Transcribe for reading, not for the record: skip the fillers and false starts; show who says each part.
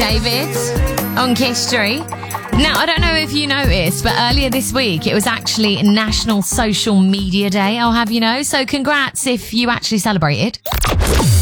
Speaker 1: David on Kiss Street. Now, I don't know if you noticed, but earlier this week, it was actually National Social Media Day, I'll have you know. So congrats if you actually celebrated.